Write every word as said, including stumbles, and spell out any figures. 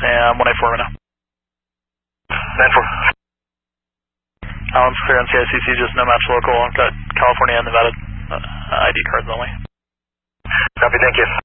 and one eight four right now. nine four. Alan's clear on C I C C, just no match local. Got California and Nevada uh, I D cards only. Copy, thank you.